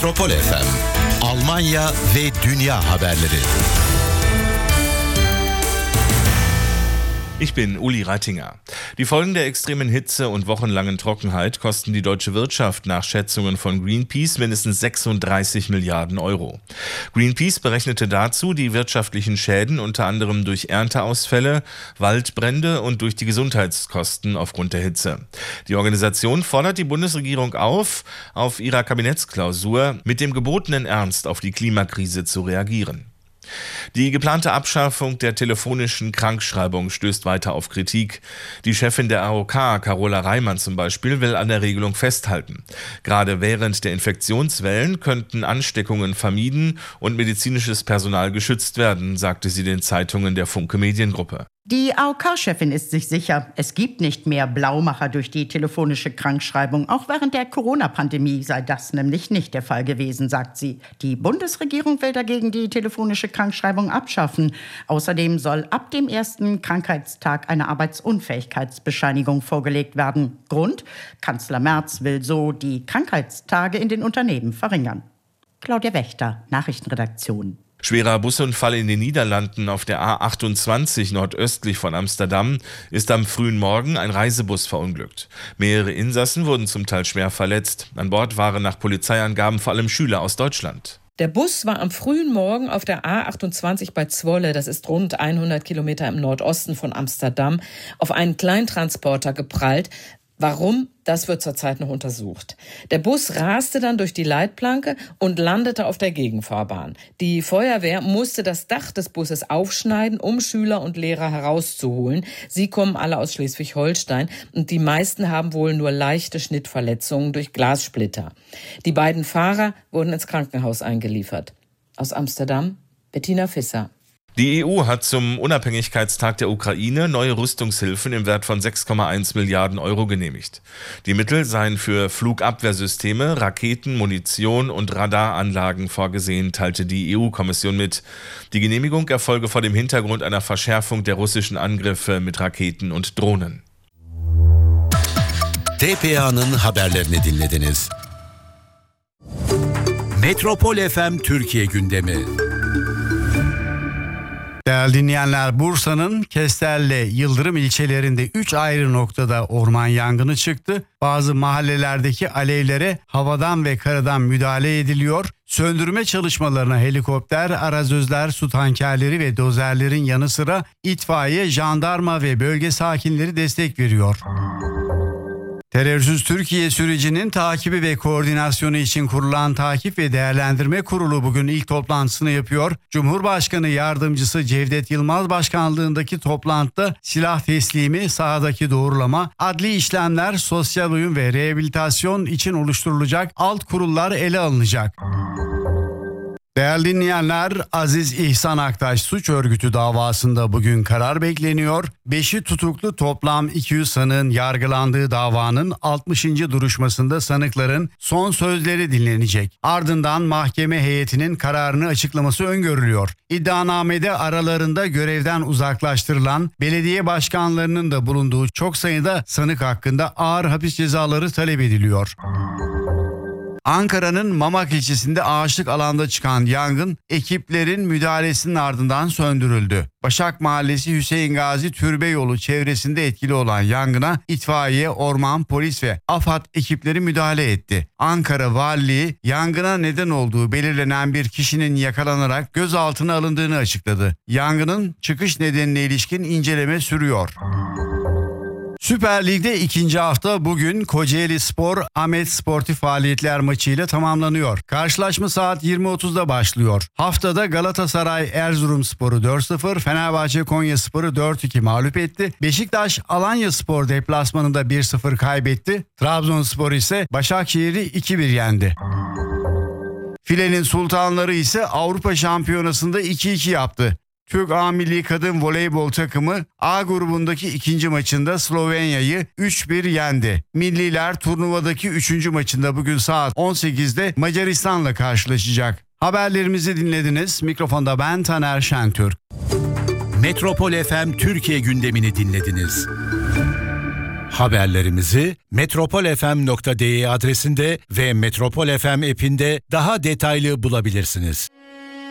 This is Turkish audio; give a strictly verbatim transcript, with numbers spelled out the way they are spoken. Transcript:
Metropol F M, Almanya ve dünya haberleri. Ich bin Uli Reitinger. Die Folgen der extremen Hitze und wochenlangen Trockenheit kosten die deutsche Wirtschaft nach Schätzungen von Greenpeace mindestens sechsunddreißig Milliarden Euro. Greenpeace berechnete dazu die wirtschaftlichen Schäden unter anderem durch Ernteausfälle, Waldbrände und durch die Gesundheitskosten aufgrund der Hitze. Die Organisation fordert die Bundesregierung auf, auf ihrer Kabinettsklausur mit dem gebotenen Ernst auf die Klimakrise zu reagieren. Die geplante Abschaffung der telefonischen Krankschreibung stößt weiter auf Kritik. Die Chefin der A O K, Carola Reimann zum Beispiel, will an der Regelung festhalten. Gerade während der Infektionswellen könnten Ansteckungen vermieden und medizinisches Personal geschützt werden, sagte sie den Zeitungen der Funke Mediengruppe. Die A O K-Chefin ist sich sicher, es gibt nicht mehr Blaumacher durch die telefonische Krankschreibung. Auch während der Corona-Pandemie sei das nämlich nicht der Fall gewesen, sagt sie. Die Bundesregierung will dagegen die telefonische Krankschreibung abschaffen. Außerdem soll ab dem ersten Krankheitstag eine Arbeitsunfähigkeitsbescheinigung vorgelegt werden. Grund? Kanzler Merz will so die Krankheitstage in den Unternehmen verringern. Claudia Wächter, Nachrichtenredaktion. Schwerer Busunfall in den Niederlanden auf der A achtundzwanzig nordöstlich von Amsterdam ist am frühen Morgen ein Reisebus verunglückt. Mehrere Insassen wurden zum Teil schwer verletzt. An Bord waren nach Polizeiangaben vor allem Schüler aus Deutschland. Der Bus war am frühen Morgen auf der A achtundzwanzig bei Zwolle, das ist rund hundert Kilometer im Nordosten von Amsterdam, auf einen Kleintransporter geprallt. Warum? Das wird zurzeit noch untersucht. Der Bus raste dann durch die Leitplanke und landete auf der Gegenfahrbahn. Die Feuerwehr musste das Dach des Busses aufschneiden, um Schüler und Lehrer herauszuholen. Sie kommen alle aus Schleswig-Holstein und die meisten haben wohl nur leichte Schnittverletzungen durch Glassplitter. Die beiden Fahrer wurden ins Krankenhaus eingeliefert. Aus Amsterdam, Bettina Visser. Die E U hat zum Unabhängigkeitstag der Ukraine neue Rüstungshilfen im Wert von sechs Komma eins Milliarden Euro genehmigt. Die Mittel seien für Flugabwehrsysteme, Raketen, Munition und Radaranlagen vorgesehen, teilte die E U-Kommission mit. Die Genehmigung erfolge vor dem Hintergrund einer Verschärfung der russischen Angriffe mit Raketen und Drohnen. T P A'nın haberlerini dinlediniz. Metropol F M Türkiye gündemi. Değerli dinleyenler, Bursa'nın Kesterle, Yıldırım ilçelerinde üç ayrı noktada orman yangını çıktı. Bazı mahallelerdeki alevlere havadan ve karadan müdahale ediliyor. Söndürme çalışmalarına helikopter, arazözler, su tankerleri ve dozerlerin yanı sıra itfaiye, jandarma ve bölge sakinleri destek veriyor. Terörsüz Türkiye sürecinin takibi ve koordinasyonu için kurulan Takip ve Değerlendirme Kurulu bugün ilk toplantısını yapıyor. Cumhurbaşkanı Yardımcısı Cevdet Yılmaz başkanlığındaki toplantıda silah teslimi, sahadaki doğrulama, adli işlemler, sosyal uyum ve rehabilitasyon için oluşturulacak alt kurullar ele alınacak. Değerli dinleyenler, Aziz İhsan Aktaş suç örgütü davasında bugün karar bekleniyor. Beşi tutuklu toplam iki yüz sanığın yargılandığı davanın altmışıncı duruşmasında sanıkların son sözleri dinlenecek. Ardından mahkeme heyetinin kararını açıklaması öngörülüyor. İddianamede aralarında görevden uzaklaştırılan belediye başkanlarının da bulunduğu çok sayıda sanık hakkında ağır hapis cezaları talep ediliyor. Ankara'nın Mamak ilçesinde ağaçlık alanda çıkan yangın ekiplerin müdahalesinin ardından söndürüldü. Başak Mahallesi Hüseyin Gazi Türbe Yolu çevresinde etkili olan yangına itfaiye, orman, polis ve AFAD ekipleri müdahale etti. Ankara Valiliği yangına neden olduğu belirlenen bir kişinin yakalanarak gözaltına alındığını açıkladı. Yangının çıkış nedenine ilişkin inceleme sürüyor. Süper Lig'de ikinci hafta bugün Kocaeli Spor Ahmet Sportif Faaliyetler maçıyla tamamlanıyor. Karşılaşma saat yirmi otuzda başlıyor. Haftada Galatasaray Erzurumspor'u dört sıfır, Fenerbahçe Konyaspor'u dört iki mağlup etti. Beşiktaş Alanyaspor deplasmanında bir sıfır kaybetti. Trabzonspor ise Başakşehir'i iki bir yendi. Filenin Sultanları ise Avrupa Şampiyonası'nda iki iki yaptı. Türk A Milli Kadın Voleybol takımı A grubundaki ikinci maçında Slovenya'yı üç bir yendi. Milliler turnuvadaki üçüncü maçında bugün saat on sekizde Macaristan'la karşılaşacak. Haberlerimizi dinlediniz. Mikrofonda ben Taner Şentürk. Metropol F M Türkiye gündemini dinlediniz. Haberlerimizi metropol f m nokta d e adresinde ve Metropol F M app'inde daha detaylı bulabilirsiniz.